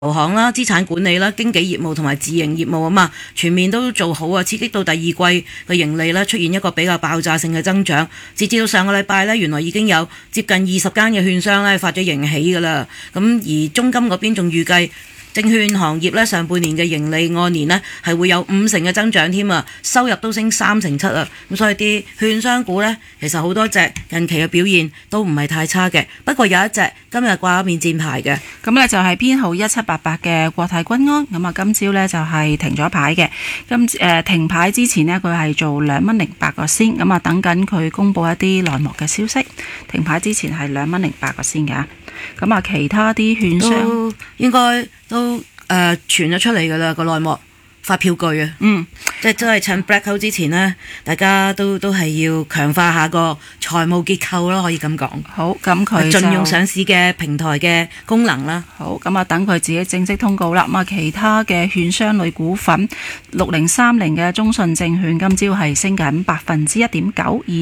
投行啦、資產管理啦、經紀業務同埋自營業務啊嘛，全面都做好啊，刺激到第二季嘅盈利咧出現一個比較爆炸性嘅增長。截至到上個禮拜咧，原來已經有接近20間嘅券商咧發咗盈喜㗎啦。咁而中金嗰邊仲預計證券行業咧上半年嘅盈利按年呢係會有50%嘅增長添啊，收入都升37%啊，咁所以啲券商股呢，其實好多隻近期嘅表現都唔係太差嘅，不過有一隻今日掛免戰牌嘅， 咁呢就係編號1788嘅國泰君安，咁啊今朝呢就係停咗牌嘅，停牌之前呢，佢係做2.08個仙，咁啊等緊佢公布一啲內幕嘅消息，停牌之前係2.08個仙嘅。咁啊，其他啲券商都應該都傳咗出嚟㗎啦，個內幕發票據啊，即係真係趁 blackout 之前呢，大家都係要強化下個財務結構咯，可以咁講。 好，咁佢盡用上市嘅平台嘅功能啦。 好，咁啊等佢自己正式通告啦。咁啊，其他嘅券商類股份6030嘅中信證券今朝係升緊1.9%，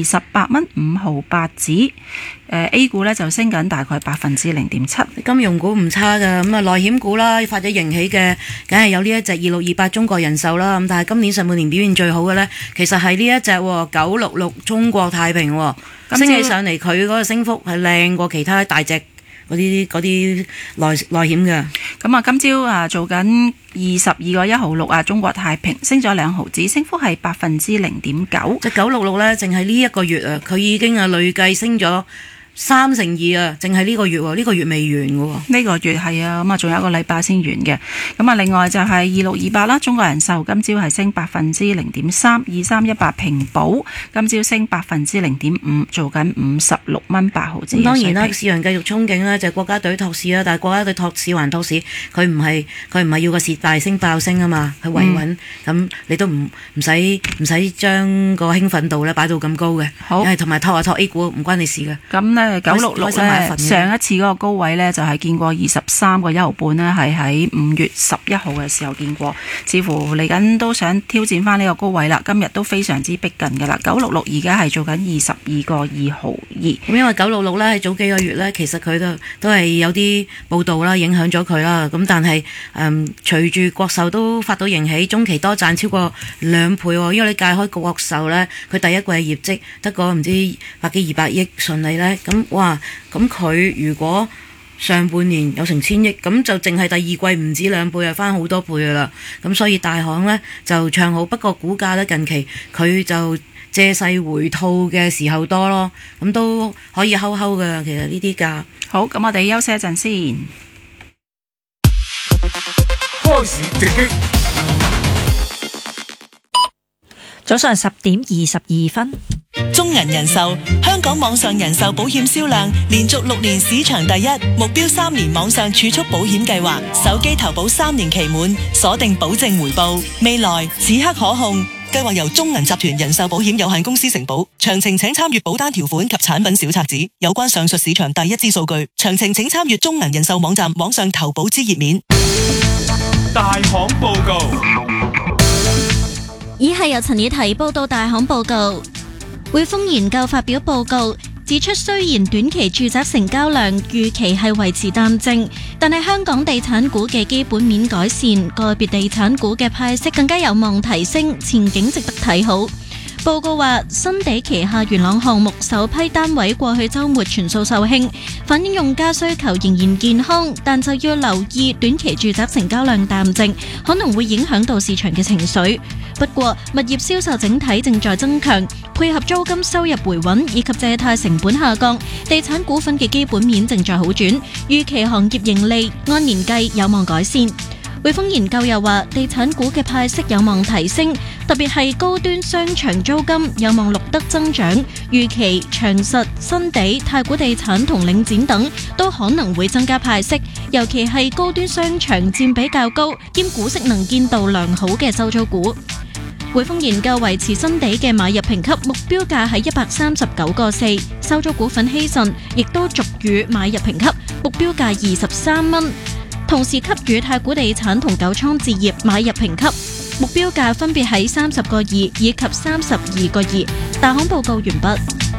28.5毫8。A 股呢就升緊大概0.7%。 金融股唔差㗎，咁啊內險股啦，發咗盈喜嘅，梗係有呢一隻2628中國人壽啦。咁但係今年上半年表現最好嘅呢，其實係呢一隻966中國太平，升起上嚟佢嗰個升幅係靚過其他大隻嗰啲內險嘅。 咁啊，今朝啊做緊22個1毫6啊，中國太平升咗2毫子，升幅係0.9%。 即係966呢，淨係呢一個月啊，佢已經啊累計升咗2%啊，淨係呢個月喎，呢個月未完嘅喎。 呢個月係啊，咁啊仲有一個禮拜先完嘅。咁啊，另外就係2628啦，中國人壽今朝係升0.3%，2318平保今朝升0.5%，做緊56蚊8毫子。 咁當然啦，市場繼續憧憬啦，就係國家隊托市啦，但係國家隊托市還托市，佢唔係要個市大升爆升啊嘛，佢維穩，咁你都唔使將個興奮度咧擺到咁高嘅。 好， 同埋托A 股唔關你事嘅。 咁呢966呢，上一次嗰個高位呢，就係見過23個1毫半呢，係喺5月11號嘅時候見過，似乎嚟緊都想挑戰翻呢個高位啦。今日都非常之逼近㗎啦。966而家係做緊22個2毫2。咁因為966呢，早幾個月呢，其實佢都係有啲報道啦，影響咗佢啦。咁但係隨住國壽都發到盈喜，中期多賺超過2倍喎。因為你界開國壽呢，佢第一季嘅業績得個唔知100幾200億順利呢。咁哇，咁佢如果上半年有成1000億，咁就淨係第二季唔止2倍，係翻好多倍噶啦。咁所以大行呢就唱好，不過股價呢近期佢就借勢回吐嘅時候多咯，咁都可以睺嘅。其實呢啲價好，咁我哋休息一陣先。 開市直擊。 早上10:22。 中銀人壽香港網上人壽保險銷量連續6年市場第一，目標3年網上儲蓄保險計劃，手機投保3年期滿，鎖定保證回報，未來此刻可控。計劃由中銀集團人壽保險有限公司承保，詳情請參閱保單條款及產品小冊子。有關上述市場第一支數據，詳情請參閱中銀人壽網站網上投保之頁面。 大行報告， 以下由陳以提報道大行報告。匯豐研究發表報告指出，雖然短期住宅成交量預期係維持淡靜，但係香港地產股嘅基本面改善，個別地產股嘅派息更加有望提升，前景值得睇好。報告話，新地旗下元朗項目首批單位過去週末全數售罄，反映用家需求仍然健康，但就要留意短期住宅成交量淡靜，可能會影響到市場嘅情緒。不過，物業銷售整體正在增強，配合租金收入回穩以及借貸成本下降，地產股份嘅基本面正在好轉，預期行業盈利按年計有望改善。匯豐研究又話，地產股嘅派息有望提升，特別係高端商場租金有望錄得增長，預期長實、新地、太古地產同領展等都可能會增加派息，尤其係高端商場佔比較高，兼股息能見度良好嘅收租股。匯豐研究維持新地嘅買入評級目標價喺139個4，收租股份希慎亦都續予買入評級目標價23蚊。同時給予太古地產同九倉置業買入評級，目標價分別喺30個2以及32個2。大行報告完畢。